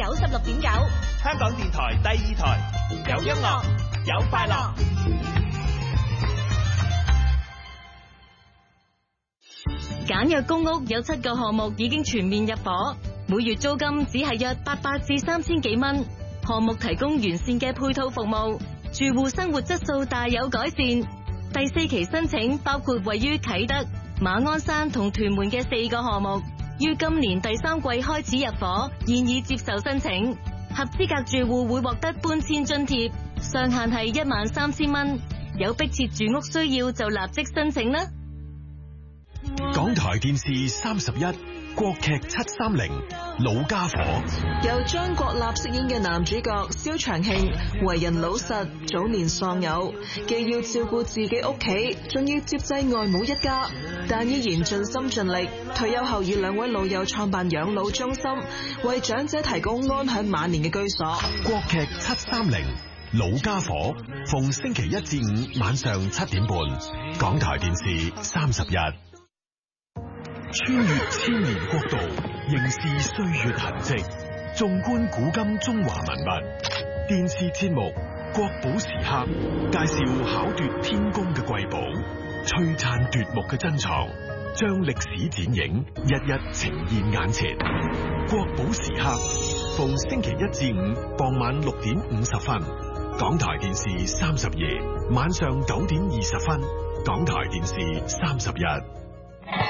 96.9， 香港電台第2台，有音樂，有快樂。 簡約公屋有7個項目已經全面入伙，每月租金只係約800至3000幾蚊。項目提供完善嘅配套服務，住戶生活質素大有改善。第4期申請包括位於啟德、馬鞍山同屯門嘅4個項目，於今年第3季開始入伙，現已接受申請。合資格住戶會獲得搬遷津貼，上限係13000蚊。有迫切住屋需要就立即申請啦。 港台電視31國劇730老家伙， 由張國立飾演嘅男主角蕭長慶，為人老實，早年喪偶，既要照顧自己屋企，仲要接濟外母一家，但依然盡心盡力。退休後與2位老友創辦養老中心，為長者提供安享晚年嘅居所。 國劇730老家伙，逢星期1至5晚上7點半，港台電視31。穿越千年國度，凝視歲月痕跡，縱觀古今中華文物。電視節目《國寶時刻》介紹巧奪天工嘅瑰寶，璀璨奪目嘅珍藏，將歷史剪影一一呈現眼前。《國寶時刻》逢星期1至5傍晚6點50分，港台電視32；晚上9點20分，港台電視31。